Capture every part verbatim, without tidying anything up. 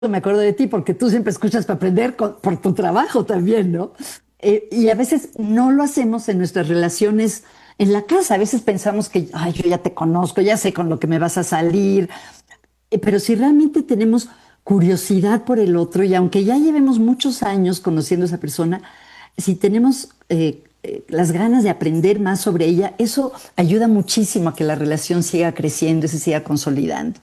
me acuerdo de ti porque tú siempre escuchas para aprender con- por tu trabajo también, ¿no? Eh, y a veces no lo hacemos en nuestras relaciones en la casa. A veces pensamos que, ay, yo ya te conozco, ya sé con lo que me vas a salir. Eh, pero si realmente tenemos curiosidad por el otro y aunque ya llevemos muchos años conociendo a esa persona, si tenemos eh, eh, las ganas de aprender más sobre ella, eso ayuda muchísimo a que la relación siga creciendo y se siga consolidando.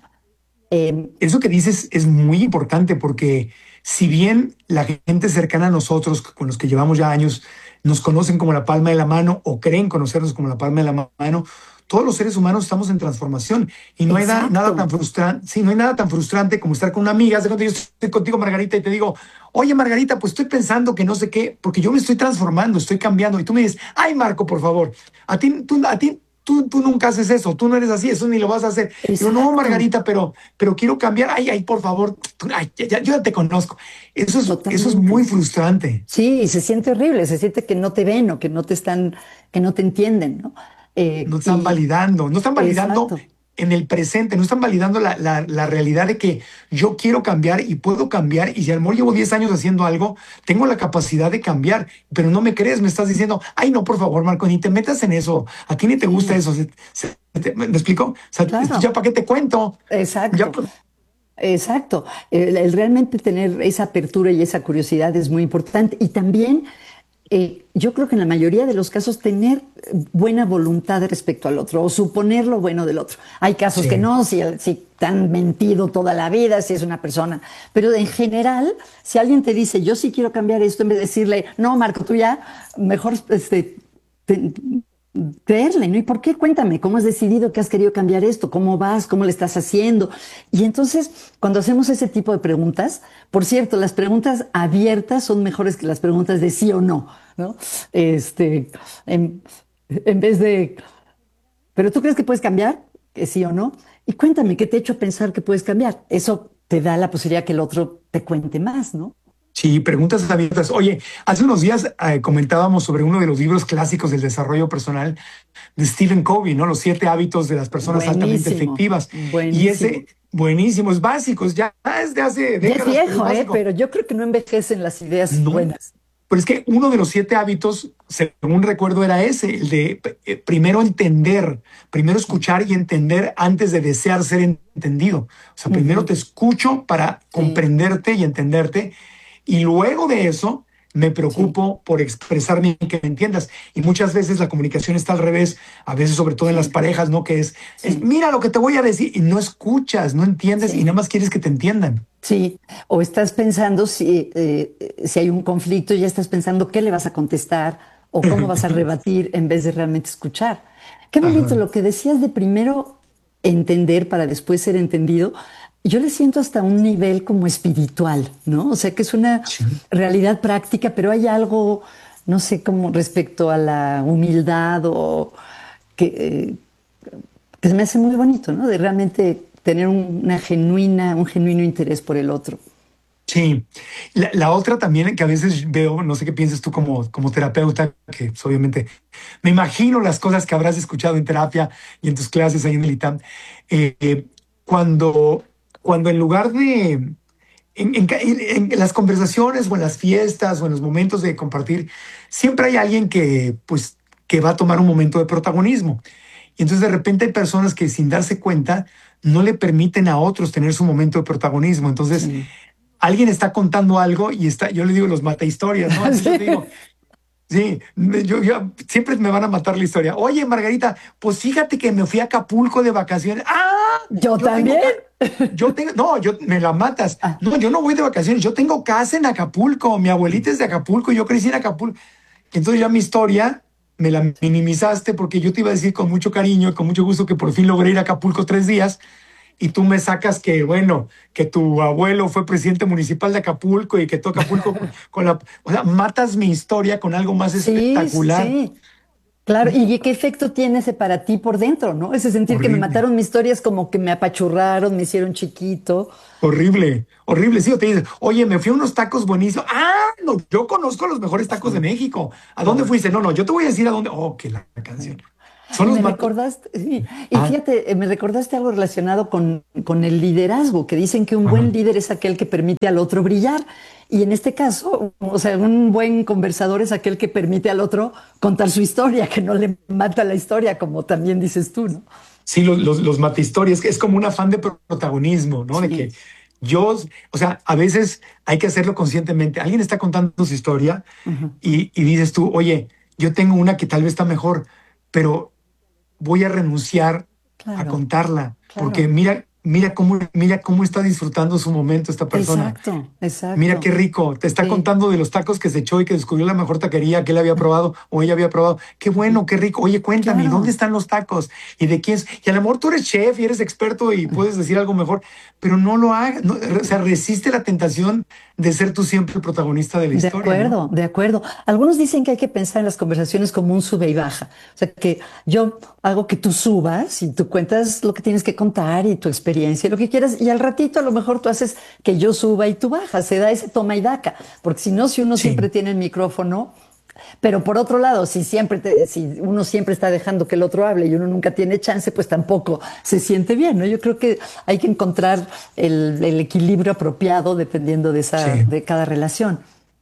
Eh, Eso que dices es muy importante porque si bien la gente cercana a nosotros, con los que llevamos ya años, nos conocen como la palma de la mano o creen conocernos como la palma de la mano, todos los seres humanos estamos en transformación y no hay da- nada tan exacto. frustrante, sí, no hay nada tan frustrante como estar con una amiga. Haz de cuenta, yo estoy contigo, Margarita, y te digo, oye, Margarita, pues estoy pensando que no sé qué, porque yo me estoy transformando, estoy cambiando. Y tú me dices, ay, Marco, por favor, a ti, tú, a ti, tú, tú nunca haces eso, tú no eres así, eso ni lo vas a hacer. Digo, no, Exacto, Margarita, pero, pero quiero cambiar. Ay, ay, por favor, tú- ay, ya, ya- yo ya te conozco. Eso es, eso es muy totalmente. frustrante. Sí, se siente horrible, se siente que no te ven o que no te están, que no te entienden, ¿no? Eh, No están y validando, no están validando exacto, en el presente, no están validando la, la, la realidad de que yo quiero cambiar y puedo cambiar. Y si a lo mejor llevo diez años haciendo algo, tengo la capacidad de cambiar, pero no me crees, me estás diciendo, ay, no, por favor, Marco, ni te metas en eso, a ti ni te gusta sí, eso. Se- se- te- ¿me explico? O sea, ya claro, para qué te cuento, ya, exacto. pues, Exacto. El, el realmente tener esa apertura y esa curiosidad es muy importante. Y también, eh, yo creo que en la mayoría de los casos, tener buena voluntad respecto al otro o suponer lo bueno del otro. Hay casos que sí. no, si, si te han mentido toda la vida, si es una persona. Pero en general, si alguien te dice, yo sí quiero cambiar esto, en vez de decirle, no, Marco, tú ya, mejor este, te- creerle, ¿no? ¿Y por qué? Cuéntame, ¿cómo has decidido que has querido cambiar esto? ¿Cómo vas? ¿Cómo le estás haciendo? Y entonces, cuando hacemos ese tipo de preguntas, por cierto, las preguntas abiertas son mejores que las preguntas de sí o no, ¿no? Este, en, en vez de, ¿pero tú crees que puedes cambiar? Que sí o no. Y cuéntame, ¿qué te ha hecho pensar que puedes cambiar? Eso te da la posibilidad que el otro te cuente más, ¿no? Sí, preguntas abiertas. Oye, hace unos días eh, comentábamos sobre uno de los libros clásicos del desarrollo personal de Stephen Covey, ¿no? Los siete hábitos de las personas altamente Buenísimo, efectivas. Y buenísimo. ese, buenísimo, es básico, es ya es de hace Ya es décadas, pero es viejo, ¿eh? básico. Pero yo creo que no envejecen las ideas No, buenas. pero es que uno de los siete hábitos, según recuerdo, era ese, el de eh, primero entender, primero escuchar y entender antes de desear ser entendido. O sea, primero Ujú, te escucho para sí, comprenderte y entenderte, y luego de eso me sí, preocupo por expresarme y que me entiendas. Y muchas veces la comunicación está al revés, a veces sobre todo en las sí, parejas, ¿no? Que es, es sí, mira lo que te voy a decir y no escuchas, no entiendes y nada sí, más quieres que te entiendan. sí. O estás pensando si, eh, si hay un conflicto, ya estás pensando qué le vas a contestar o cómo vas a rebatir en vez de realmente escuchar. Qué bonito Ajá. lo que decías de primero entender para después ser entendido. Yo le siento hasta un nivel como espiritual, ¿no? O sea, que es una Sí. realidad práctica, pero hay algo, no sé, como respecto a la humildad o que, eh, que se me hace muy bonito, ¿no? De realmente tener un- una genuina, un genuino interés por el otro. Sí, la, la otra también que a veces veo, no sé qué piensas tú como, como terapeuta, que pues, obviamente me imagino las cosas que habrás escuchado en terapia y en tus clases ahí en el ITAM, eh, eh, cuando, cuando en lugar de, en, en ca- en- en las conversaciones o en las fiestas o en los momentos de compartir, siempre hay alguien que, pues, que va a tomar un momento de protagonismo. Y entonces de repente hay personas que sin darse cuenta no le permiten a otros tener su momento de protagonismo. Entonces Sí. alguien está contando algo y está, yo le digo los mata historias, ¿no? Entonces yo te digo, Sí. sí, me- yo, yo- siempre me van a matar la historia. Oye, Margarita, pues fíjate que me fui a Acapulco de vacaciones. Ah, Yo yo tengo, también. ca- yo tengo, no, yo me la matas. Ah, No, yo no voy de vacaciones, yo tengo casa en Acapulco, mi abuelita es de Acapulco, yo crecí en Acapulco. Entonces ya mi historia me la minimizaste porque yo te iba a decir con mucho cariño y con mucho gusto que por fin logré ir a Acapulco tres días y tú me sacas que, bueno, que tu abuelo fue presidente municipal de Acapulco y que tú Acapulco con, con la... O sea, matas mi historia con algo más sí, espectacular. sí. Claro, ¿y qué efecto tiene ese para ti por dentro, no? Ese sentir que me Horrible, mataron mis historias como que me apachurraron, me hicieron chiquito. horrible, horrible. Sí, o te dices, oye, me fui a unos tacos buenísimos. Ah, no, yo conozco los mejores tacos de Sí, México. ¿A dónde claro. fuiste? No, no, yo te voy a decir a dónde. Oh, que la, la canción. Son Y los me más... recordaste, sí, y Ah, fíjate, eh, me recordaste algo relacionado con, con el liderazgo, que dicen que un buen ajá. líder es aquel que permite al otro brillar. Y en este caso, o sea, un buen conversador es aquel que permite al otro contar su historia, que no le mata la historia, como también dices tú, ¿no? Sí, los, los, los mata historias, que es como un afán de protagonismo, ¿no? De Sí. que yo, o sea, a veces hay que hacerlo conscientemente. Alguien está contando su historia Ujú. y, y dices tú, oye, yo tengo una que tal vez está mejor, pero voy a renunciar a Claro, contarla, porque claro. mira, mira cómo, mira cómo está disfrutando su momento esta persona. Exacto, Mira qué exacto. rico, te está Sí. contando de los tacos que se echó y que descubrió la mejor taquería que él había probado o ella había probado. Qué Ujú. bueno, qué rico. Oye, cuéntame, ¿dónde Claro. están los tacos? ¿Y de quién es? Y a lo mejor tú eres chef y eres experto y puedes decir algo mejor, pero no lo hagas. No, o sea, resiste la tentación de ser tú siempre el protagonista de la De historia, ¿no? acuerdo, de acuerdo. Algunos dicen que hay que pensar en las conversaciones como un sube y baja. O sea, que yo hago que tú subas y tú cuentas lo que tienes que contar y tu experiencia y lo que quieras. Y al ratito a lo mejor tú haces que yo suba y tú bajas. Se da ese toma y daca. Porque si no, si uno siempre Sí. tiene el micrófono, pero por otro lado, si siempre te- si uno siempre está dejando que el otro hable y uno nunca tiene chance, pues tampoco se siente bien, ¿no? Yo creo que hay que encontrar el, el equilibrio apropiado dependiendo de esa, Sí. de cada relación.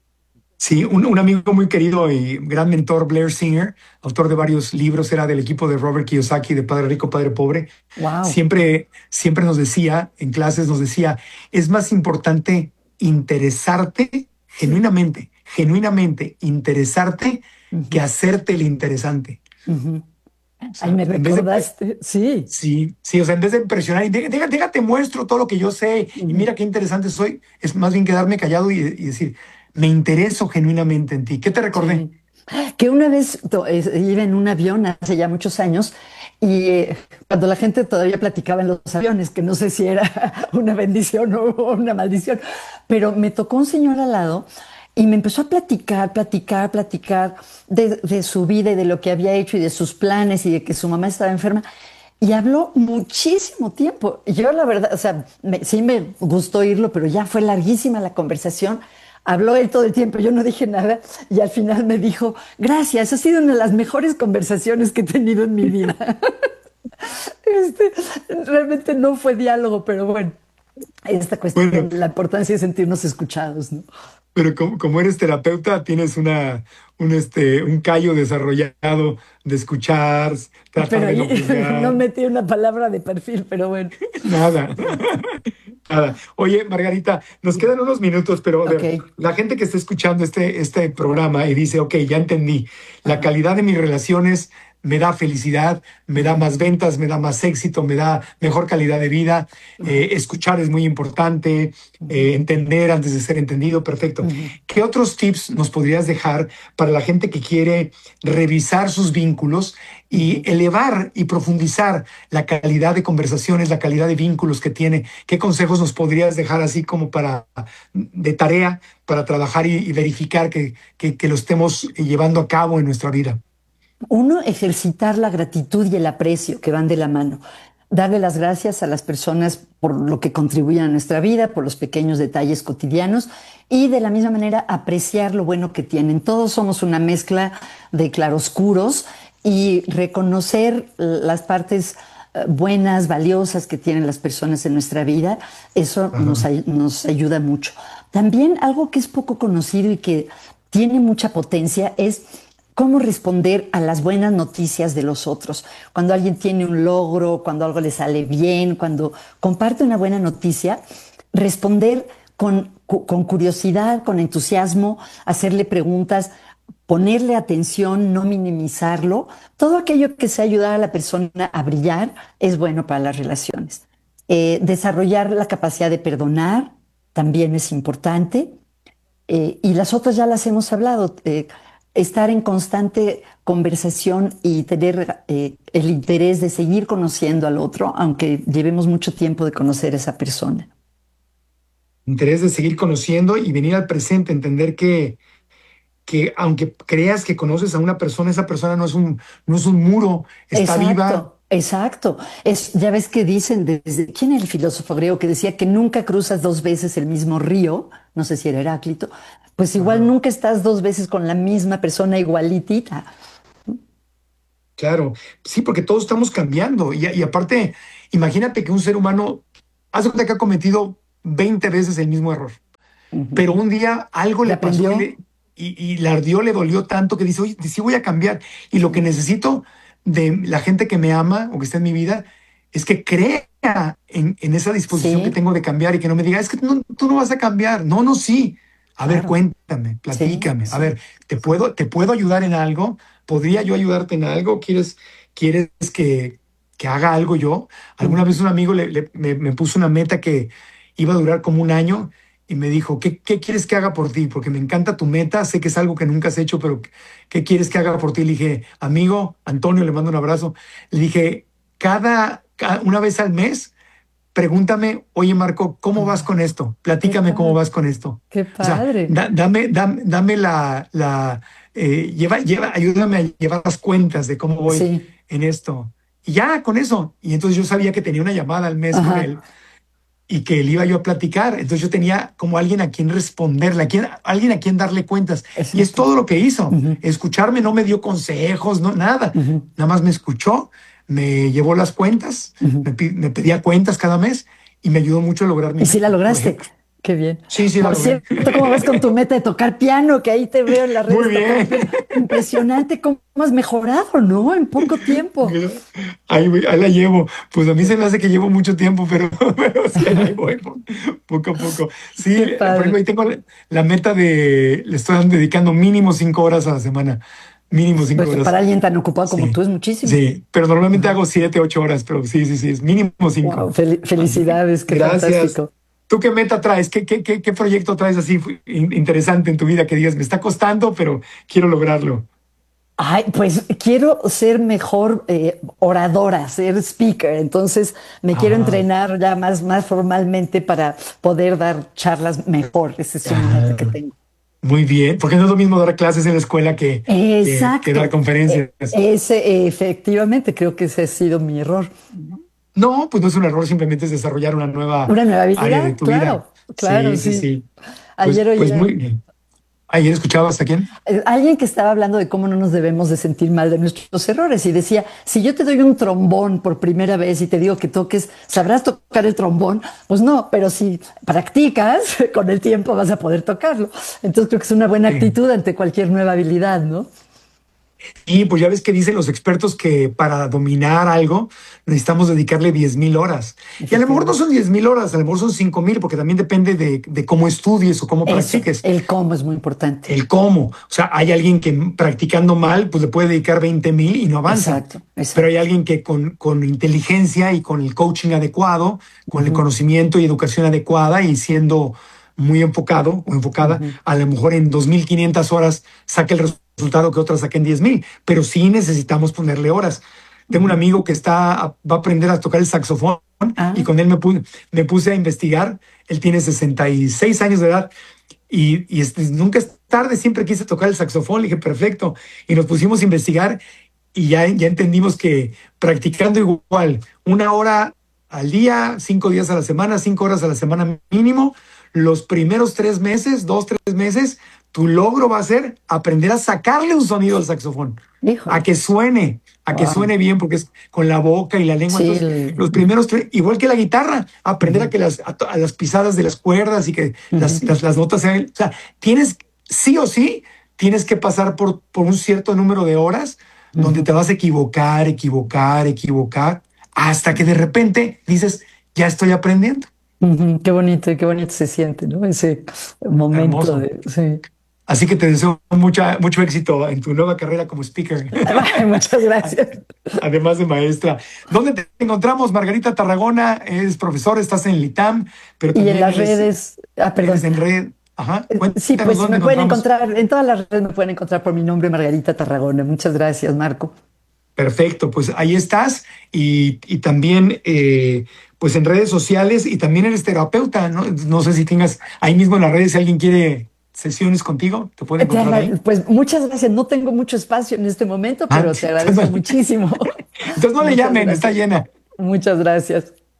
Sí, un, un amigo muy querido y gran mentor, Blair Singer, autor de varios libros, era del equipo de Robert Kiyosaki, de Padre Rico, Padre Pobre. Wow. Siempre, siempre nos decía, en clases nos decía, es más importante interesarte Sí. genuinamente, genuinamente interesarte que Ujú, hacerte el interesante. ujú. O Ahí sea, me en vez de, recordaste. Sí. sí, sí, o sea, en vez de impresionar y "Deja- deja- déjate muestro todo lo que yo sé y Ujú, mira qué interesante soy", es más bien quedarme callado y, y decir, me intereso genuinamente en ti. ¿Qué te recordé? sí. Que una vez to- es- iba en un avión hace ya muchos años y eh, cuando la gente todavía platicaba en los aviones, que no sé si era una bendición o una maldición, pero me tocó un señor al lado y me empezó a platicar, platicar, platicar de, de su vida y de lo que había hecho y de sus planes y de que su mamá estaba enferma. Y habló muchísimo tiempo. Y yo, la verdad, o sea, me- sí me gustó oírlo, pero ya fue larguísima la conversación. Habló él todo el tiempo, yo no dije nada y al final me dijo, gracias, ha sido una de las mejores conversaciones que he tenido en mi vida. Este, realmente no fue diálogo, pero bueno, esta Bueno, cuestión, la importancia de sentirnos escuchados, ¿no? pero como, como eres terapeuta, tienes una, un, este, un callo desarrollado de escuchar, tratar Pero de no ahí no juzgar, metí una palabra de perfil, pero bueno. nada. Nada. Oye, Margarita, nos quedan unos minutos, pero a Ok, ver, la gente que está escuchando este, este programa y dice, ok, ya entendí, la ajá. calidad de mis relaciones me da felicidad, me da Ujú, más ventas, me da más éxito, me da mejor calidad de vida, ujú, eh, escuchar es muy importante, ujú, eh, entender antes de ser entendido, perfecto. ujú. ¿Qué otros tips nos podrías dejar para la gente que quiere revisar sus vínculos y Ujú. elevar y profundizar la calidad de conversaciones, la calidad de vínculos que tiene? ¿Qué consejos nos podrías dejar así como para de tarea para trabajar y, y verificar que, que, que lo estemos llevando a cabo en nuestra vida? Uno, ejercitar la gratitud y el aprecio que van de la mano. Darle las gracias a las personas por lo que contribuyen a nuestra vida, por los pequeños detalles cotidianos y de la misma manera apreciar lo bueno que tienen. Todos somos una mezcla de claroscuros y reconocer las partes eh, buenas, valiosas que tienen las personas en nuestra vida, eso nos, Ajá. ay- nos ayuda mucho. También algo que es poco conocido y que tiene mucha potencia es cómo responder a las buenas noticias de los otros. Cuando alguien tiene un logro, cuando algo le sale bien, cuando comparte una buena noticia, responder con, cu- con curiosidad, con entusiasmo, hacerle preguntas, ponerle atención, no minimizarlo. Todo aquello que sea ayudar a la persona a brillar es bueno para las relaciones. Eh, desarrollar la capacidad de perdonar también es importante. Eh, y las otras ya las hemos hablado. Eh, estar en constante conversación y tener eh, el interés de seguir conociendo al otro, aunque llevemos mucho tiempo de conocer a esa persona. Interés de seguir conociendo y venir al presente, entender que, que aunque creas que conoces a una persona, esa persona no es un, no es un muro, está viva. Exacto, exacto. Es, ya ves que dicen desde, ¿quién era el filósofo griego que decía que nunca cruzas dos veces el mismo río? No sé si era Heráclito. Pues igual Ajá. nunca estás dos veces con la misma persona igualitita. claro. Sí, porque todos estamos cambiando. Y, y aparte, imagínate que un ser humano hace cuenta que ha cometido veinte veces el mismo error, Ujú. pero un día algo ¿Ya le pasó y aprendió? le, y, y le ardió, le dolió tanto que dice, oye, sí voy a cambiar. Y lo que necesito de la gente que me ama o que está en mi vida es que crea en, en esa disposición que Sí, tengo de cambiar y que no me diga, es que no, tú no vas a cambiar. No, no, sí. A ver, claro. cuéntame, Sí, platícame. A sí. ver, ¿te puedo, te puedo ayudar en algo? ¿Podría yo ayudarte en algo? ¿Quieres, quieres que, que haga algo yo? Alguna Ujú. vez un amigo le- le- me, me puso una meta que iba a durar como un año y me dijo, ¿qué, qué quieres que haga por ti? Porque me encanta tu meta, sé que es algo que nunca has hecho, pero ¿qué quieres que haga por ti? Le dije, amigo, Antonio, le mando un abrazo. Le dije, cada, cada una vez al mes, pregúntame, oye Marco, ¿cómo vas Ah, con esto? qué Platícame cómo padre, vas con esto. qué O sea, padre. da- dame, dame, dame la, la eh, lleva, lleva, ayúdame a llevar las cuentas de cómo voy Sí, en esto. Y ya con eso. Y entonces yo sabía que tenía una llamada al mes con ajá, él y que le iba yo a platicar. Entonces yo tenía como alguien a quien responderle, a quien, alguien a quien darle cuentas. Y es exacto. todo lo que hizo. Ujú, Escucharme, no me dio consejos, no, nada. ujú, Nada más me escuchó, me llevó las cuentas, ujú. me, pi- me pedía cuentas cada mes y me ayudó mucho a lograr mi Y sí la meta, por lograste. ejemplo. Qué bien. Sí, sí, la Por logré. cierto, ¿cómo vas con tu meta de tocar piano? Que ahí te veo en las Muy redes tocando bien. piano. Impresionante cómo has mejorado, ¿no? En poco tiempo. Ahí, voy, ahí la llevo. Pues a mí se me hace que llevo mucho tiempo, pero, pero sí, ahí voy, po- poco a poco. Sí, Qué por ejemplo, padre. ahí tengo la, la meta de, le estoy dedicando mínimo cinco horas a la semana. Mínimo cinco Pues horas. para alguien tan ocupado como Sí, tú es muchísimo. sí. Pero normalmente hago siete, ocho horas, pero sí, sí, sí, es mínimo cinco. Wow, Así que, felicidades, qué gracias. fantástico. ¿Tú qué meta traes? ¿Qué, qué, qué, qué proyecto traes así fu- in- interesante en tu vida que digas, me está costando, pero quiero lograrlo? Ay, pues quiero ser mejor eh, oradora, ser speaker. Entonces me quiero Ah, entrenar ya más, más formalmente para poder dar charlas mejor. Esa es una meta que ah. tengo. Muy bien, porque no es lo mismo dar clases en la escuela que, que, que dar Exacto. E- conferencias. Ese, efectivamente, creo que ese ha sido mi error. No, pues no es un error, simplemente es desarrollar una nueva Una nueva área de habilidad, tu vida. claro, claro, Sí, sí, sí. sí. Pues, Ayer pues oía muy bien. ¿Ayer escuchabas a quién? eh, alguien que estaba hablando de cómo no nos debemos de sentir mal de nuestros errores y decía, si yo te doy un trombón por primera vez y te digo que toques, ¿sabrás tocar el trombón? Pues no, pero si practicas, con el tiempo vas a poder tocarlo. Entonces creo que es una buena Sí. actitud ante cualquier nueva habilidad, ¿no? Y pues ya ves que dicen los expertos que para dominar algo necesitamos dedicarle diez mil horas. Y a lo mejor no Efectivamente. son diez mil horas, a lo mejor son cinco mil, porque también depende de, de cómo estudies o cómo Eso, practiques. el cómo es muy importante. El cómo. O sea, hay alguien que practicando mal, pues le puede dedicar veinte mil y no avanza. Exacto, Pero hay exacto. alguien que con, con inteligencia y con el coaching adecuado, con el Ujú, conocimiento y educación adecuada y siendo muy enfocado o enfocada, ujú, a lo mejor en dos mil quinientas horas saque el resultado que otras saquen diez mil, pero sí necesitamos ponerle horas. Tengo un ujú. amigo que está, va a aprender a tocar el saxofón y Ah, con él me, pu me puse a investigar. Él tiene sesenta y seis años de edad y, y este, nunca es tarde, siempre quise tocar el saxofón, le dije, perfecto. Y nos pusimos a investigar y ya, ya entendimos que practicando igual, una hora al día, cinco días a la semana, cinco horas a la semana mínimo, los primeros tres meses, dos, tres meses, tu logro va a ser aprender a sacarle un sonido al saxofón, a híjole. que suene, a que Wow. suene bien, porque es con la boca y la lengua. Sí, Entonces, el- los primeros tres, igual que la guitarra, aprender a ujú, que las, a, a las pisadas de las cuerdas y que las, ujú, las, las notas sean, o sea, tienes, sí o sí, tienes que pasar por, por un cierto número de horas donde ujú. te vas a equivocar, equivocar, equivocar, hasta que de repente dices, ya estoy aprendiendo. Ujú, qué bonito y qué bonito se siente, ¿no? Ese momento Hermoso. de, sí. Así que te deseo mucha, mucho éxito en tu nueva carrera como speaker, Ay, muchas gracias. además de maestra. ¿Dónde te encontramos? Margarita Tarragona, es profesor, estás en el ITAM, pero Y en también las eres, redes, ah, eres perdón. en red. Ajá, Eh, Sí, cuéntanos pues dónde me pueden encontramos. encontrar, en todas las redes me pueden encontrar por mi nombre, Margarita Tarragona. Muchas gracias, Marco. Perfecto, pues ahí estás y, y también eh, pues en redes sociales y también eres terapeuta, ¿no? No sé si tengas ahí mismo en las redes, si alguien quiere sesiones contigo, te puede Eh, te encontrar agra- ahí. Pues muchas gracias. No tengo mucho espacio en este momento, Ah, pero te entonces agradezco no, muchísimo. entonces no le Muchas llamen, está gracias. llena. Muchas gracias.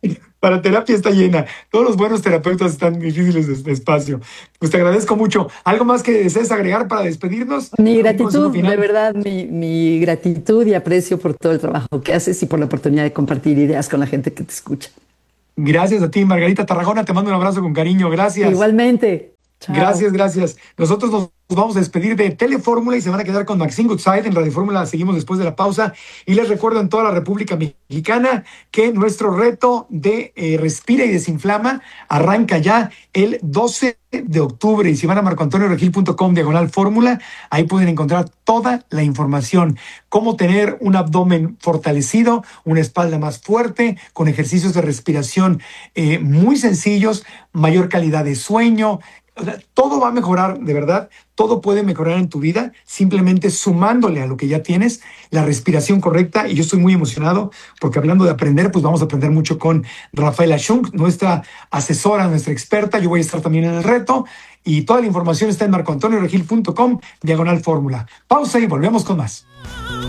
para terapia está llena. Todos los buenos terapeutas están difíciles de, de espacio. Pues te agradezco mucho. ¿Algo más que desees agregar para despedirnos? Mi ¿Algún consejo gratitud, de final? verdad, mi, mi gratitud y aprecio por todo el trabajo que haces y por la oportunidad de compartir ideas con la gente que te escucha. Gracias a ti, Margarita Tarragona. Te mando un abrazo con cariño. Gracias. Igualmente. Chao. Gracias, gracias. Nosotros nos vamos a despedir de Telefórmula y se van a quedar con Maxine Goodside. En Radio Fórmula seguimos después de la pausa. Y les recuerdo en toda la República Mexicana que nuestro reto de eh, Respira y Desinflama arranca ya el doce de octubre. Y si van a marcoantonioregil.com diagonal fórmula, ahí pueden encontrar toda la información. Cómo tener un abdomen fortalecido, una espalda más fuerte, con ejercicios de respiración eh, muy sencillos, mayor calidad de sueño. O sea, todo va a mejorar, de verdad, todo puede mejorar en tu vida simplemente sumándole a lo que ya tienes la respiración correcta. Y yo estoy muy emocionado porque hablando de aprender, pues vamos a aprender mucho con Rafaela Schunk, nuestra asesora, nuestra experta. Yo voy a estar también en el reto y toda la información está en marcoantonioregil.com diagonal fórmula. Pausa y volvemos con más.